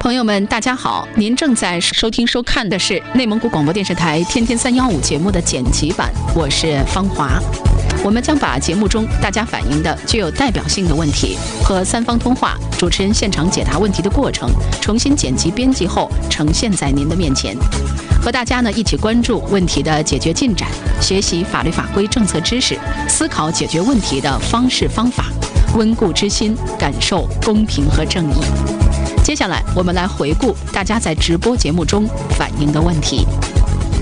朋友们，大家好！您正在收听收看的是内蒙古广播电视台天天315节目的剪辑版，我是方华。我们将把节目中大家反映的具有代表性的问题和三方通话主持人现场解答问题的过程重新剪辑编辑后呈现在您的面前，和大家呢一起关注问题的解决进展，学习法律法规政策知识，思考解决问题的方式方法，温故知新，感受公平和正义。接下来我们来回顾大家在直播节目中反映的问题。